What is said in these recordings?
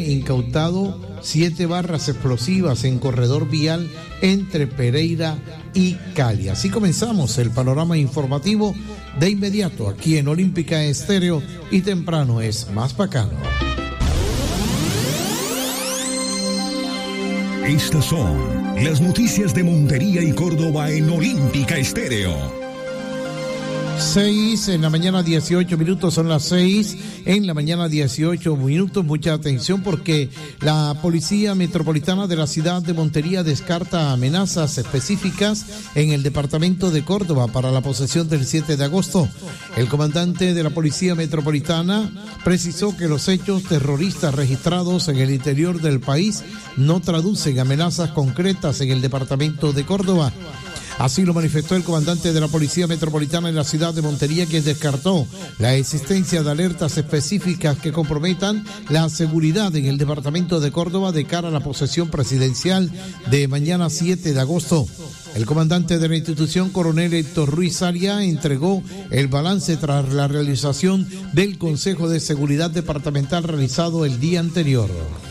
incautado 7 barras explosivas en corredor vial entre Pereira y Cali. Así comenzamos el panorama informativo de inmediato aquí en Olímpica Estéreo, y temprano es más bacano. Estas son las noticias de Montería y Córdoba en Olímpica Estéreo. 6 en la mañana, 18 minutos, son las 6 en la mañana, 18 minutos. Mucha atención porque la Policía Metropolitana de la ciudad de Montería descarta amenazas específicas en el departamento de Córdoba para la posesión del 7 de agosto. El comandante de la Policía Metropolitana precisó que los hechos terroristas registrados en el interior del país no traducen amenazas concretas en el departamento de Córdoba. Así lo manifestó el comandante de la Policía Metropolitana en la ciudad de Montería, quien descartó la existencia de alertas específicas que comprometan la seguridad en el departamento de Córdoba de cara a la posesión presidencial de mañana 7 de agosto. El comandante de la institución, coronel Héctor Ruiz Aria, entregó el balance tras la realización del Consejo de Seguridad Departamental realizado el día anterior.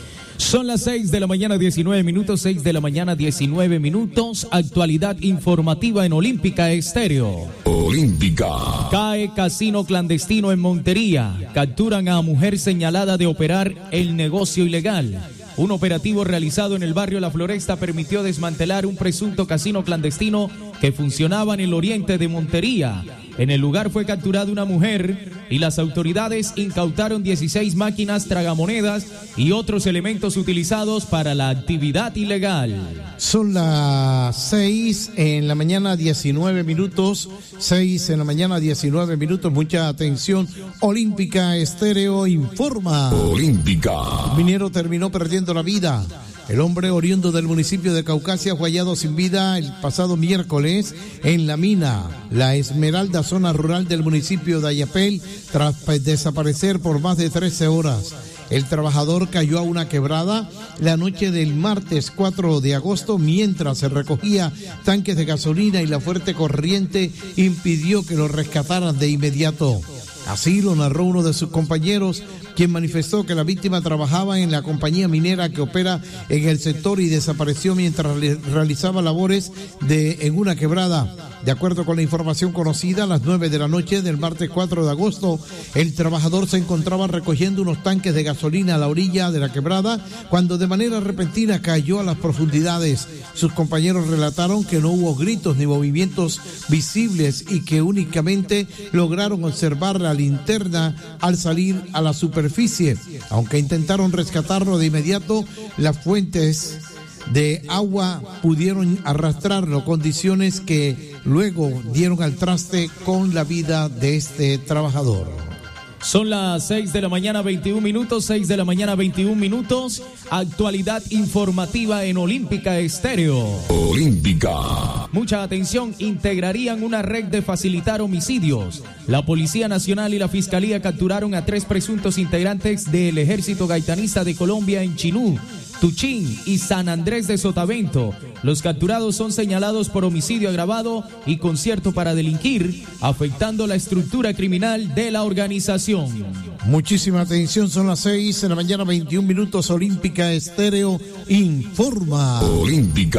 Son las 6 de la mañana, 19 minutos, 6 de la mañana, 19 minutos. Actualidad informativa en Olímpica Estéreo. Olímpica. Cae casino clandestino en Montería. Capturan a mujer señalada de operar el negocio ilegal. Un operativo realizado en el barrio La Floresta permitió desmantelar un presunto casino clandestino que funcionaba en el oriente de Montería. En el lugar fue capturada una mujer y las autoridades incautaron 16 máquinas tragamonedas y otros elementos utilizados para la actividad ilegal. Son las 6 en la mañana, 19 minutos. 6 en la mañana, 19 minutos. Mucha atención. Olímpica Estéreo informa. Olímpica. Un minero terminó perdiendo la vida. El hombre oriundo del municipio de Caucasia fue hallado sin vida el pasado miércoles en la mina La Esmeralda, zona rural del municipio de Ayapel, tras desaparecer por más de 13 horas. El trabajador cayó a una quebrada la noche del martes 4 de agosto mientras se recogía tanques de gasolina y la fuerte corriente impidió que lo rescataran de inmediato. Así lo narró uno de sus compañeros, quien manifestó que la víctima trabajaba en la compañía minera que opera en el sector y desapareció mientras realizaba labores en una quebrada. De acuerdo con la información conocida, a las 9 de la noche del martes 4 de agosto, el trabajador se encontraba recogiendo unos tanques de gasolina a la orilla de la quebrada cuando de manera repentina cayó a las profundidades. Sus compañeros relataron que no hubo gritos ni movimientos visibles y que únicamente lograron observar la linterna al salir a la superficie. Aunque intentaron rescatarlo de inmediato, las fuentes de agua pudieron arrastrarlo, condiciones que luego dieron al traste con la vida de este trabajador. Son las 6 de la mañana, 21 minutos, 6 de la mañana, 21 minutos. Actualidad informativa en Olímpica Estéreo. Olímpica. Mucha atención, integrarían una red de facilitar homicidios. La Policía Nacional y la Fiscalía capturaron a 3 presuntos integrantes del Ejército Gaitanista de Colombia en Chinú, Tuchín y San Andrés de Sotavento. Los capturados son señalados por homicidio agravado y concierto para delinquir, afectando la estructura criminal de la organización. Muchísima atención, son las 6 de la mañana, 21 minutos. Olímpica Estéreo informa. Olímpica.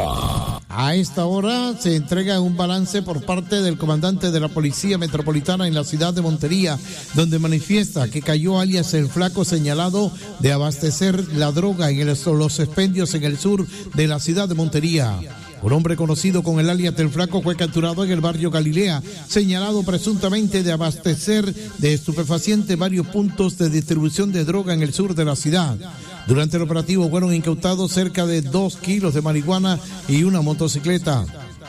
A esta hora se entrega un balance por parte del comandante de la Policía Metropolitana en la ciudad de Montería, donde manifiesta que cayó alias El Flaco, señalado de abastecer la droga en los expendios en el sur de la ciudad de Montería. Un hombre conocido con el alias del Flaco fue capturado en el barrio Galilea, señalado presuntamente de abastecer de estupefacientes varios puntos de distribución de droga en el sur de la ciudad. Durante el operativo fueron incautados cerca de 2 kilos de marihuana y una motocicleta.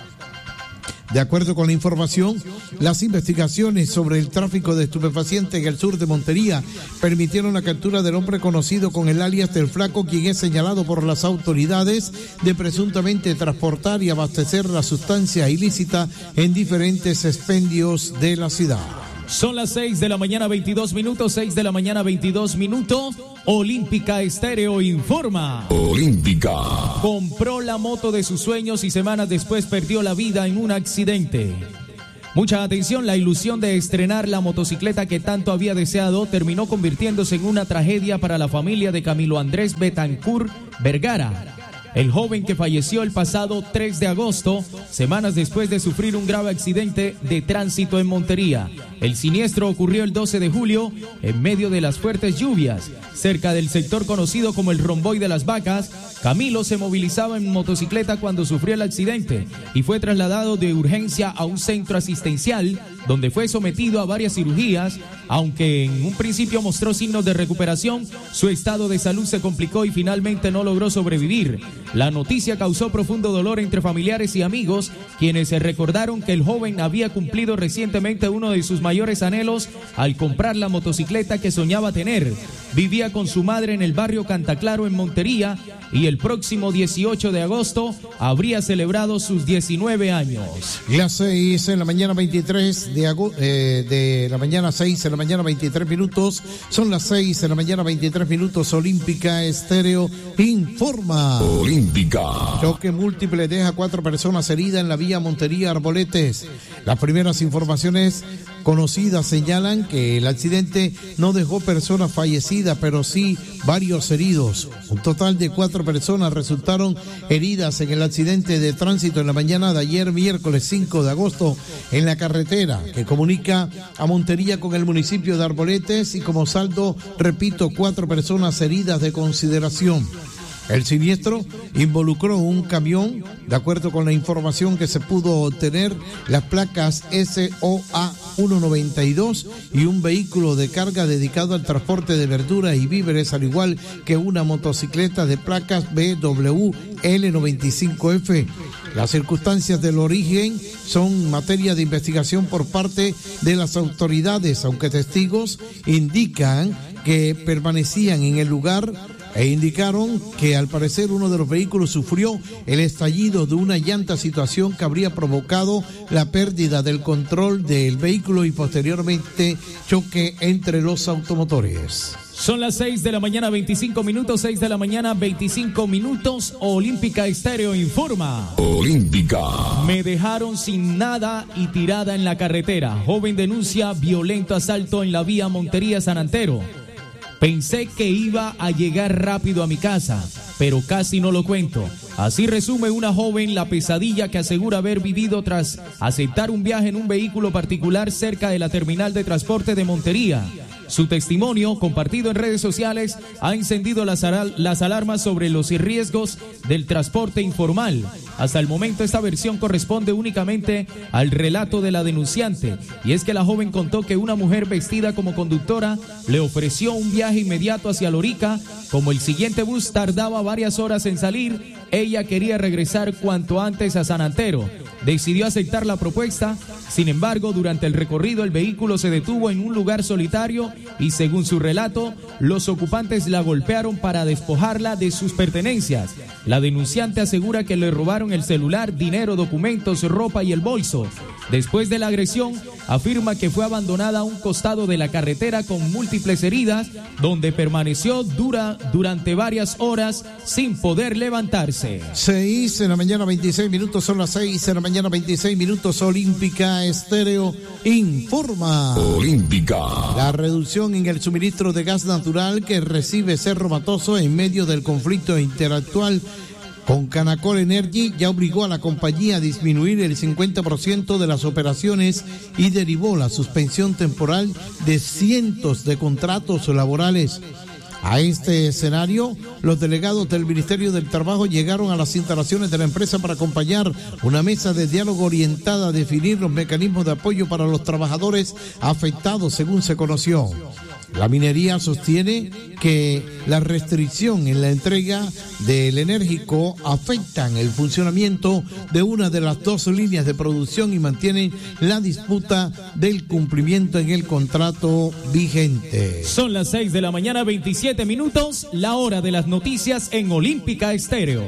De acuerdo con la información, las investigaciones sobre el tráfico de estupefacientes en el sur de Montería permitieron la captura del hombre conocido con el alias del Flaco, quien es señalado por las autoridades de presuntamente transportar y abastecer la sustancia ilícita en diferentes expendios de la ciudad. Son las 6 de la mañana, 22 minutos, 6 de la mañana, 22 minutos. Olímpica Estéreo informa. Olímpica. Compró la moto de sus sueños y semanas después perdió la vida en un accidente. Mucha atención, la ilusión de estrenar la motocicleta que tanto había deseado terminó convirtiéndose en una tragedia para la familia de Camilo Andrés Betancourt Vergara. El joven que falleció el pasado 3 de agosto, semanas después de sufrir un grave accidente de tránsito en Montería. El siniestro ocurrió el 12 de julio en medio de las fuertes lluvias. Cerca del sector conocido como el Romboy de las Vacas, Camilo se movilizaba en motocicleta cuando sufrió el accidente y fue trasladado de urgencia a un centro asistencial donde fue sometido a varias cirugías. Aunque en un principio mostró signos de recuperación, su estado de salud se complicó y finalmente no logró sobrevivir. La noticia causó profundo dolor entre familiares y amigos, quienes se recordaron que el joven había cumplido recientemente uno de sus mayores anhelos al comprar la motocicleta que soñaba tener. Vivía con su madre en el barrio Cantaclaro en Montería y el próximo 18 de agosto habría celebrado sus 19 años. Las 6 en la mañana 23 de la mañana 6 en la mañana 23 minutos. Son las 6 en la mañana 23 minutos. Olímpica Estéreo informa. Olímpica. Choque múltiple deja 4 personas heridas en la vía Montería Arboletes. Las primeras informaciones conocidas señalan que el accidente no dejó personas fallecidas, pero sí varios heridos. Un total de 4 personas resultaron heridas en el accidente de tránsito en la mañana de ayer, miércoles 5 de agosto, en la carretera que comunica a Montería con el municipio de Arboletes, y como saldo, repito, 4 personas heridas de consideración. El siniestro involucró un camión, de acuerdo con la información que se pudo obtener, las placas SOA 192 y un vehículo de carga dedicado al transporte de verduras y víveres, al igual que una motocicleta de placas BWL95F. Las circunstancias del origen son materia de investigación por parte de las autoridades, aunque testigos indican que permanecían en el lugar e indicaron que al parecer uno de los vehículos sufrió el estallido de una llanta, situación que habría provocado la pérdida del control del vehículo y posteriormente choque entre los automotores. Son las 6 de la mañana 25 minutos, 6 de la mañana 25 minutos. Olímpica Estéreo informa. Olímpica. Me dejaron sin nada y tirada en la carretera. Joven denuncia violento asalto en la vía Montería San Antero. Pensé que iba a llegar rápido a mi casa, pero casi no lo cuento. Así resume una joven la pesadilla que asegura haber vivido tras aceptar un viaje en un vehículo particular cerca de la terminal de transporte de Montería. Su testimonio, compartido en redes sociales, ha encendido las alarmas sobre los riesgos del transporte informal. Hasta el momento, esta versión corresponde únicamente al relato de la denunciante, y es que la joven contó que una mujer vestida como conductora le ofreció un viaje inmediato hacia Lorica. Como el siguiente bus tardaba varias horas en salir, ella quería regresar cuanto antes a San Antero. Decidió aceptar la propuesta. Sin embargo, durante el recorrido el vehículo se detuvo en un lugar solitario y, según su relato, los ocupantes la golpearon para despojarla de sus pertenencias. La denunciante asegura que le robaron el celular, dinero, documentos, ropa y el bolso. Después de la agresión, afirma que fue abandonada a un costado de la carretera con múltiples heridas, donde permaneció durante varias horas sin poder levantarse. 6 en la mañana 26 minutos, son las 6 en la mañana 26 minutos. Olímpica Estéreo informa. Olímpica. La reducción en el suministro de gas natural que recibe Cerro Matoso en medio del conflicto interactual con Canacol Energy ya obligó a la compañía a disminuir el 50% de las operaciones y derivó la suspensión temporal de cientos de contratos laborales. A este escenario, los delegados del Ministerio del Trabajo llegaron a las instalaciones de la empresa para acompañar una mesa de diálogo orientada a definir los mecanismos de apoyo para los trabajadores afectados, según se conoció. La minería sostiene que la restricción en la entrega del enérgico afectan el funcionamiento de una de las 2 líneas de producción y mantienen la disputa del cumplimiento en el contrato vigente. Son las 6 de la mañana 27 minutos, la hora de las noticias en Olímpica Estéreo.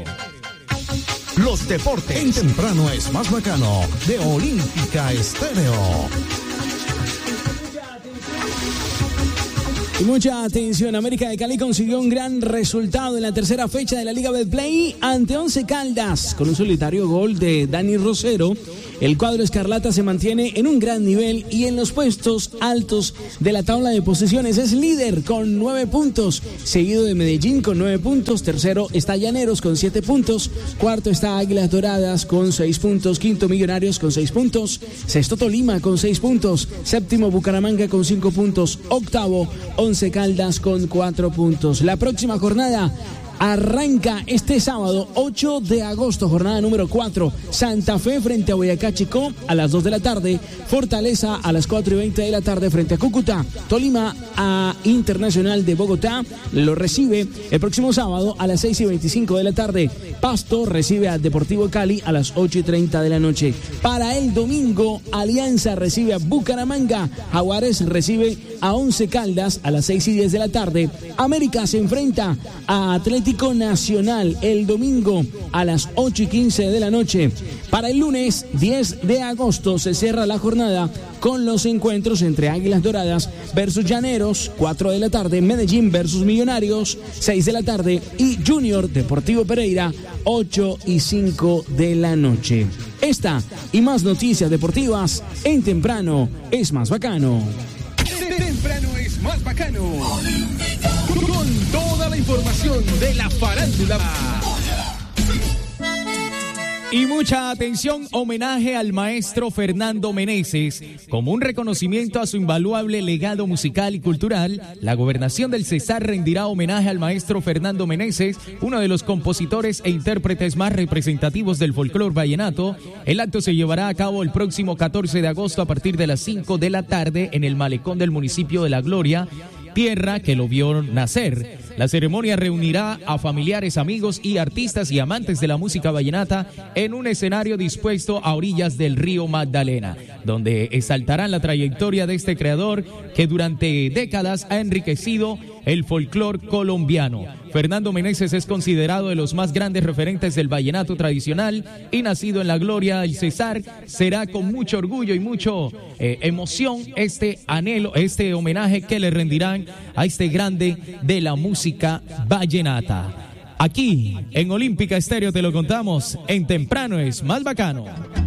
Los deportes en temprano es más bacano de Olímpica Estéreo. Y mucha atención, América de Cali consiguió un gran resultado en la tercera fecha de la Liga Betplay ante Once Caldas. Con un solitario gol de Dani Rosero, el cuadro escarlata se mantiene en un gran nivel y en los puestos altos de la tabla de posiciones. Es líder con 9 puntos, seguido de Medellín con 9 puntos. Tercero está Llaneros con 7 puntos. Cuarto está Águilas Doradas con 6 puntos. Quinto Millonarios con 6 puntos. Sexto Tolima con 6 puntos. Séptimo Bucaramanga con 5 puntos. Octavo Once Caldas con 4 puntos. La próxima jornada arranca este sábado 8 de agosto, jornada número 4. Santa Fe frente a Boyacá Chicó a las 2 de la tarde. Fortaleza a las 4:20 de la tarde frente a Cúcuta. Tolima a Internacional de Bogotá lo recibe el próximo sábado a las 6:25 de la tarde. Pasto recibe a Deportivo Cali a las 8:30 de la noche. Para el domingo, Alianza recibe a Bucaramanga. Jaguares recibe a Once Caldas a las 6:10 de la tarde. América se enfrenta a Atlético Nacional el domingo a las 8:15 de la noche. Para el lunes 10 de agosto se cierra la jornada con los encuentros entre Águilas Doradas versus Llaneros, 4 de la tarde, Medellín versus Millonarios, 6 de la tarde, y Junior Deportivo Pereira, 8:05 de la noche. Esta y más noticias deportivas en Temprano es Más Bacano. Temprano es más bacano. Con toda la información de la farándula. Y mucha atención, homenaje al maestro Fernando Meneses. Como un reconocimiento a su invaluable legado musical y cultural, la Gobernación del Cesar rendirá homenaje al maestro Fernando Meneses, uno de los compositores e intérpretes más representativos del folclore vallenato. El acto se llevará a cabo el próximo 14 de agosto a partir de las 5 de la tarde en el malecón del municipio de La Gloria, tierra que lo vio nacer. La ceremonia reunirá a familiares, amigos y artistas y amantes de la música vallenata en un escenario dispuesto a orillas del río Magdalena, donde exaltarán la trayectoria de este creador que durante décadas ha enriquecido el folclore colombiano. Fernando Meneses es considerado de los más grandes referentes del vallenato tradicional y nacido en La Gloria del Cesar. Será con mucho orgullo y mucho emoción este homenaje que le rendirán a este grande de la música vallenata. Aquí en Olímpica Estéreo te lo contamos en Temprano es Más Bacano.